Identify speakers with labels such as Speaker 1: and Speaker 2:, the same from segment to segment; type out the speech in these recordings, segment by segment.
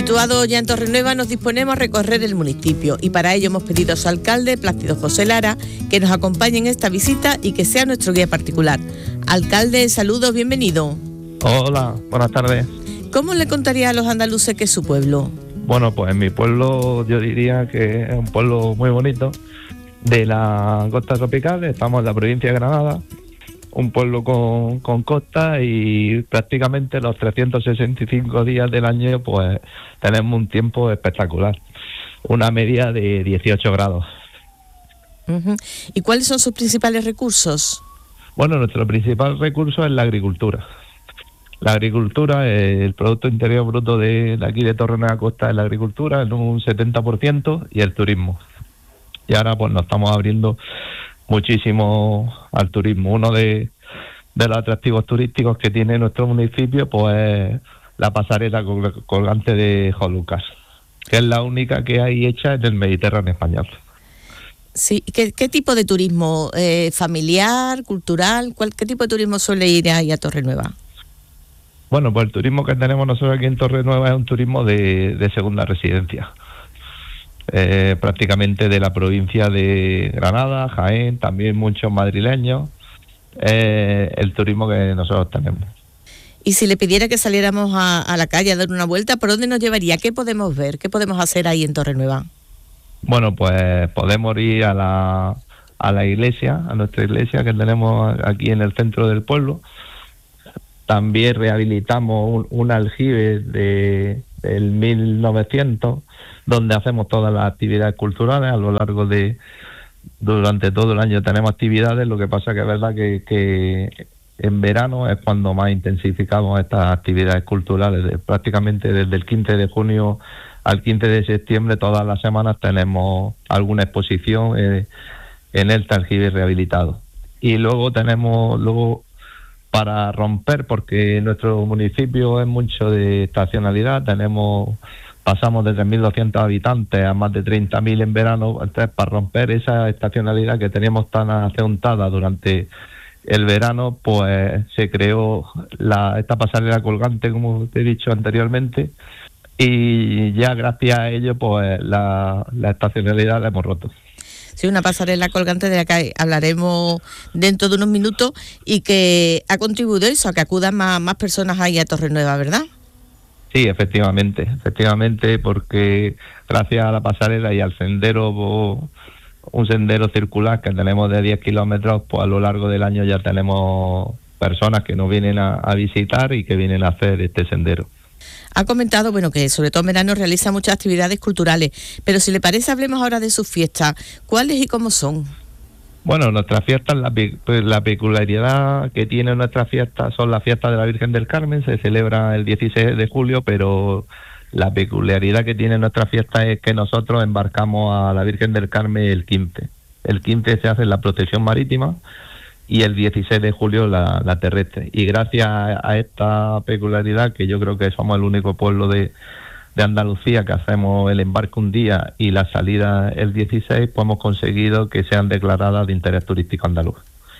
Speaker 1: Situados ya en Torrenueva, nos disponemos a recorrer el municipio y para ello hemos pedido a su alcalde, Plácido José Lara, que nos acompañe en esta visita y que sea nuestro guía particular. Alcalde, saludos, bienvenido.
Speaker 2: Hola, buenas tardes.
Speaker 1: ¿Cómo le contaría a los andaluces que es su pueblo?
Speaker 2: Bueno, pues mi pueblo yo diría que es un pueblo muy bonito, de la costa tropical. Estamos en la provincia de Granada, un pueblo con costa, y prácticamente los 365 días del año pues tenemos un tiempo espectacular, una media de 18 grados.
Speaker 1: Uh-huh. ¿Y cuáles son sus principales recursos?
Speaker 2: Bueno, nuestro principal recurso es la agricultura. La agricultura, el Producto Interior Bruto de aquí de Torrenueva Costa es la agricultura, en un 70%, y el turismo. Y ahora pues nos estamos abriendo muchísimo al turismo. Uno de los atractivos turísticos que tiene nuestro municipio pues es la pasarela colgante de Jolucas, que es la única que hay hecha en el Mediterráneo español.
Speaker 1: Sí, ¿qué tipo de turismo? ¿Familiar, cultural? ¿Qué tipo de turismo suele ir ahí a Torrenueva?
Speaker 2: Bueno, pues el turismo que tenemos nosotros aquí en Torrenueva es un turismo de segunda residencia. Prácticamente de la provincia de Granada, Jaén, también muchos madrileños, el turismo que nosotros tenemos.
Speaker 1: Y si le pidiera que saliéramos a la calle a dar una vuelta, ¿por dónde nos llevaría? ¿Qué podemos ver? ¿Qué podemos hacer ahí en Torrenueva?
Speaker 2: Bueno, pues podemos ir a la iglesia, a nuestra iglesia que tenemos aquí en el centro del pueblo. También rehabilitamos un aljibe del 1900, donde hacemos todas las actividades culturales a lo largo durante todo el año tenemos actividades. Lo que pasa que es verdad que en verano es cuando más intensificamos estas actividades culturales. Prácticamente desde el 15 de junio al 15 de septiembre, todas las semanas tenemos alguna exposición en el aljibe rehabilitado. Y luego tenemos para romper, porque nuestro municipio es mucho de estacionalidad, pasamos de 3.200 habitantes a más de 30.000 en verano. Entonces, para romper esa estacionalidad que teníamos tan acentuada durante el verano, pues se creó esta pasarela colgante, como te he dicho anteriormente, y ya gracias a ello pues la estacionalidad la hemos roto.
Speaker 1: Sí, una pasarela colgante de la que hablaremos dentro de unos minutos y que ha contribuido eso, a que acudan más personas ahí a Torrenueva, ¿verdad?
Speaker 2: Sí, efectivamente, porque gracias a la pasarela y al sendero, un sendero circular que tenemos de 10 kilómetros, pues a lo largo del año ya tenemos personas que nos vienen a visitar y que vienen a hacer este sendero.
Speaker 1: Ha comentado, que sobre todo en verano realiza muchas actividades culturales, pero si le parece hablemos ahora de sus fiestas. ¿Cuáles y cómo son?
Speaker 2: Bueno, nuestras fiestas, la peculiaridad que tiene nuestra fiesta son las fiestas de la Virgen del Carmen. Se celebra el 16 de julio, pero la peculiaridad que tiene nuestra fiesta es que nosotros embarcamos a la Virgen del Carmen el 15. El 15 se hace la procesión marítima y el 16 de julio la terrestre. Y gracias a esta peculiaridad, que yo creo que somos el único pueblo de Andalucía que hacemos el embarque un día y la salida el 16, pues hemos conseguido que sean declaradas de interés turístico andaluz.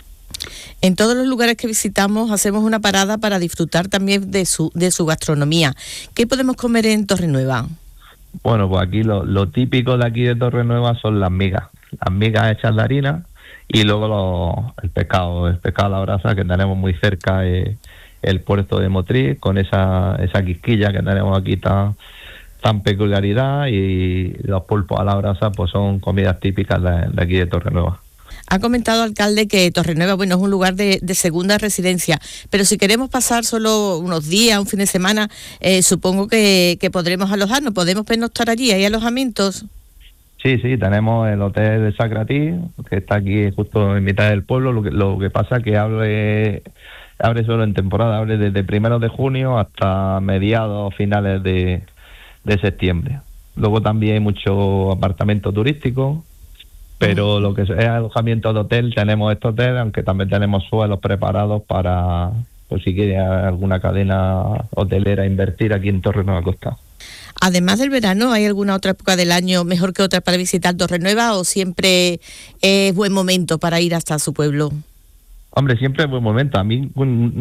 Speaker 1: En todos los lugares que visitamos hacemos una parada para disfrutar también de su gastronomía. ¿Qué podemos comer en Torrenueva? Bueno, pues aquí lo típico de aquí de Torrenueva son las migas hechas de harina, y luego el pescado a la brasa que tenemos muy cerca, el puerto de Motril, con esa quisquilla que tenemos aquí tan peculiaridad, y los pulpos a la brasa pues son comidas típicas de aquí de Torrenueva. Ha comentado, alcalde, que Torrenueva es un lugar de segunda residencia, pero si queremos pasar solo unos días, un fin de semana, supongo que podremos alojarnos, podemos pernoctar allí, ¿hay alojamientos? Sí, tenemos el hotel de Sacratí, que está aquí justo en mitad del pueblo. Lo que pasa es que abre solo en temporada, abre desde 1 de junio hasta mediados finales de septiembre. Luego también hay mucho apartamento turístico, pero lo que es alojamiento de hotel, tenemos este hotel, aunque también tenemos suelos preparados para, pues si quiere alguna cadena hotelera invertir aquí en Torrenueva Costa. Además del verano, ¿hay alguna otra época del año mejor que otra para visitar Torrenueva, o siempre es buen momento para ir hasta su pueblo? Hombre, siempre es buen momento. A mí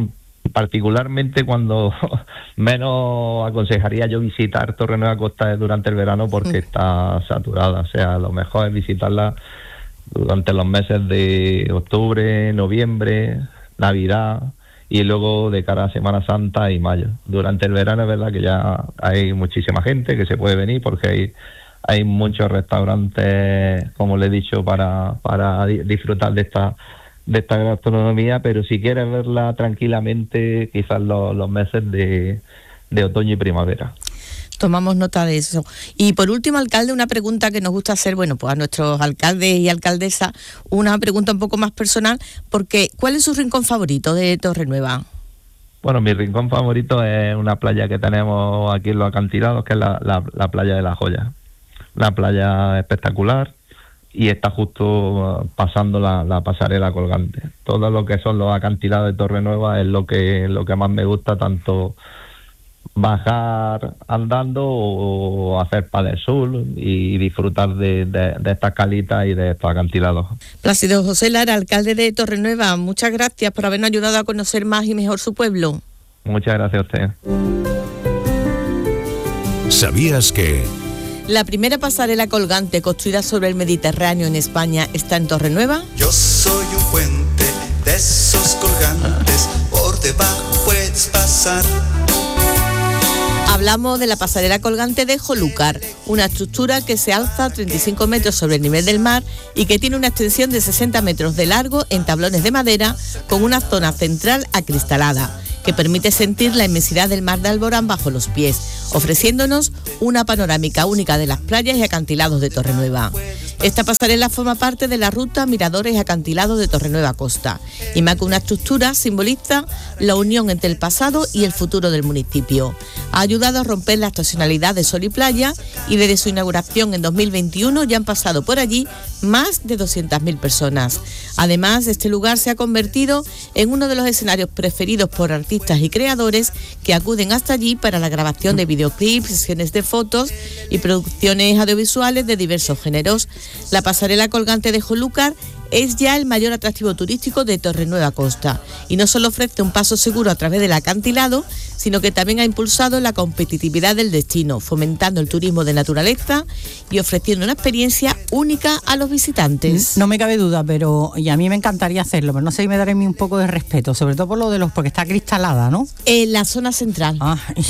Speaker 2: particularmente cuando menos aconsejaría yo visitar Torrenueva Costa es durante el verano, porque está saturada. O sea, lo mejor es visitarla durante los meses de octubre, noviembre, Navidad, y luego de cara a Semana Santa y mayo. Durante el verano es verdad que ya hay muchísima gente que se puede venir, porque hay muchos restaurantes, como le he dicho, para disfrutar de esta gastronomía, pero si quieres verla tranquilamente, quizás los meses de otoño y primavera.
Speaker 1: Tomamos nota de eso. Y por último, alcalde, una pregunta que nos gusta hacer, bueno, pues a nuestros alcaldes y alcaldesas, una pregunta un poco más personal, porque ¿cuál es su rincón favorito de Torrenueva?
Speaker 2: Bueno, mi rincón favorito es una playa que tenemos aquí en los acantilados, que es la playa de La Joya. Una playa espectacular, y está justo pasando la pasarela colgante. Todo lo que son los acantilados de Torrenueva es lo que más me gusta, tanto bajar andando o hacer paddle surf y disfrutar de estas calitas y de estos acantilados.
Speaker 1: Plácido José Lara, alcalde de Torrenueva, muchas gracias por habernos ayudado a conocer más y mejor su pueblo.
Speaker 2: Muchas gracias a usted.
Speaker 3: ¿Sabías que
Speaker 1: la primera pasarela colgante construida sobre el Mediterráneo en España está en Torrenueva?
Speaker 4: Yo soy un puente de esos colgantes, por debajo puedes pasar.
Speaker 1: Hablamos de la pasarela colgante de Jolúcar, una estructura que se alza a 35 metros sobre el nivel del mar y que tiene una extensión de 60 metros de largo en tablones de madera, con una zona central acristalada, que permite sentir la inmensidad del mar de Alborán bajo los pies, ofreciéndonos una panorámica única de las playas y acantilados de Torrenueva. Esta pasarela forma parte de la ruta Miradores y Acantilados de Torrenueva Costa, y más que una estructura, simboliza la unión entre el pasado y el futuro del municipio. Ha ayudado a romper la estacionalidad de sol y playa, y desde su inauguración en 2021 ya han pasado por allí más de 200.000 personas. Además, este lugar se ha convertido en uno de los escenarios preferidos por artistas y creadores que acuden hasta allí para la grabación de videoclips, sesiones de fotos y producciones audiovisuales de diversos géneros. La pasarela colgante de Jolúcar es ya el mayor atractivo turístico de Torrenueva Costa, y no solo ofrece un paso seguro a través del acantilado, sino que también ha impulsado la competitividad del destino, fomentando el turismo de naturaleza y ofreciendo una experiencia única a los visitantes.
Speaker 5: No me cabe duda, y a mí me encantaría hacerlo, pero no sé si me daré un poco de respeto, sobre todo por lo de porque está cristalada, ¿no?
Speaker 1: En la zona central.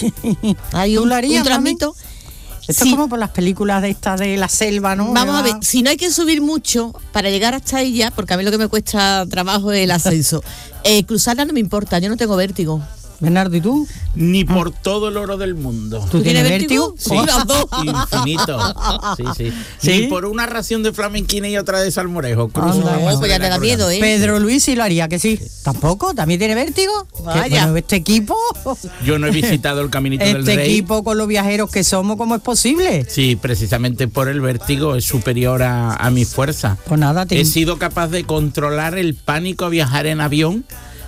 Speaker 1: Hay un tramito.
Speaker 5: Esto es como por las películas de la selva, ¿no?
Speaker 1: Vamos a ver, si no hay que subir mucho para llegar hasta ella, porque a mí lo que me cuesta trabajo es el ascenso, cruzarla no me importa, yo no tengo vértigo.
Speaker 5: Bernardo, ¿y tú?
Speaker 6: Ni por todo el oro del mundo.
Speaker 5: ¿Tú tienes vértigo?
Speaker 6: Sí, infinito. Sí. Ni por una ración de flamenquina y otra de salmorejo.
Speaker 1: Pues ya te da miedo, ¿eh?
Speaker 5: Pedro Luis sí lo haría, que sí. ¿Tampoco? ¿También tiene vértigo?
Speaker 1: Vaya.
Speaker 5: Bueno, este equipo...
Speaker 6: Yo no he visitado el Caminito del Rey.
Speaker 5: Este equipo, con los viajeros que somos, ¿cómo es posible?
Speaker 6: Sí, precisamente por el vértigo es superior a mi fuerza.
Speaker 5: Pues nada,
Speaker 6: he sido capaz de controlar el pánico a viajar en avión,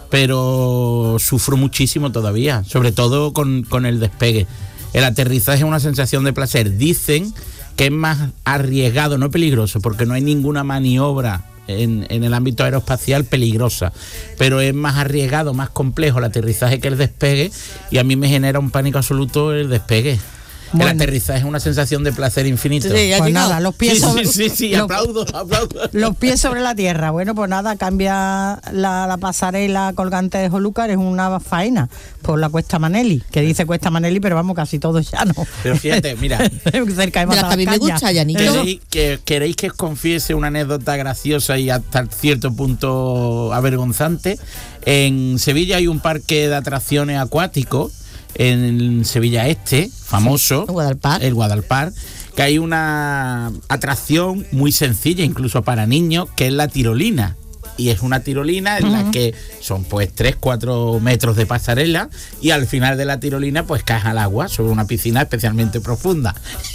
Speaker 6: pero sufro muchísimo todavía, sobre todo con el despegue. El aterrizaje es una sensación de placer. Dicen que es más arriesgado, no peligroso, porque no hay ninguna maniobra en el ámbito aeroespacial peligrosa, pero es más arriesgado, más complejo el aterrizaje que el despegue, y a mí me genera un pánico absoluto el despegue. Bueno. El aterrizaje es una sensación de placer infinito.
Speaker 5: Sí, pues nada, los pies sobre...
Speaker 6: Sí, aplaudo.
Speaker 5: Los pies sobre la tierra. Bueno, pues nada, cambia la pasarela colgante de Jolúcar, es una faena por la Cuesta Maneli, que dice Cuesta Maneli, pero vamos, casi todo llano.
Speaker 6: Pero fíjate, mira.
Speaker 5: Cerca de
Speaker 1: a mí me gusta, Llanito.
Speaker 6: ¿Queréis que os confiese una anécdota graciosa y hasta cierto punto avergonzante? En Sevilla hay un parque de atracciones acuáticos, en Sevilla Este, famoso, el Guadalpar, que hay una atracción muy sencilla, incluso para niños, que es la tirolina. Y es una tirolina en la que son pues 3-4 metros de pasarela, y al final de la tirolina pues caes al agua sobre una piscina especialmente profunda.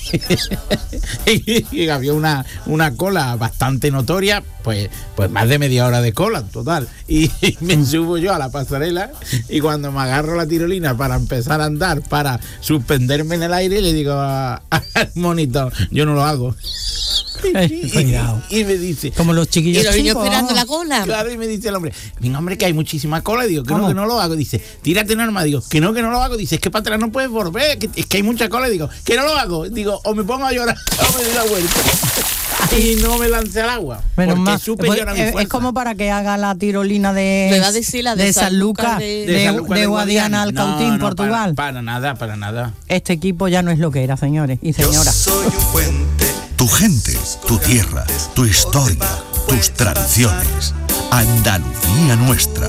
Speaker 6: Y había una cola bastante notoria, pues más de media hora de cola en total. Y me subo yo a la pasarela, y cuando me agarro la tirolina para empezar a andar, para suspenderme en el aire, le digo al monitor, yo no lo hago. y me dice...
Speaker 5: Como los chiquillos.
Speaker 1: Y los niños esperando la cola.
Speaker 6: Claro, y me dice el hombre, venga, hombre, que hay muchísima cola. Digo, que no lo hago. Dice, tírate en arma. Digo, que no lo hago. Dice, es que para atrás no puedes volver, es que hay mucha cola. Digo, que no lo hago. Digo, o me pongo a llorar o me doy la vuelta. Y no me lancé al agua.
Speaker 5: Menos
Speaker 6: porque
Speaker 5: mal.
Speaker 6: es superior a mi fuerza.
Speaker 5: Es como para que haga la tirolina de San Lucas, de Guadiana al Cautín, Portugal.
Speaker 6: Para nada.
Speaker 5: Este equipo ya no es lo que era, señores y señoras.
Speaker 4: Yo soy un puente.
Speaker 3: Tu gente, tu tierra, tu historia, tus tradiciones. Andalucía nuestra.